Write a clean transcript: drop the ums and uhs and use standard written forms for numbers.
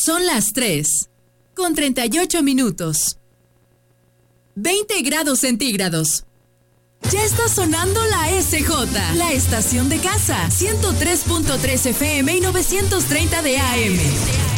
Son las 3:38. 20 grados centígrados. Ya está sonando la SJ, la estación de casa. 103.3 FM y 930 de AM.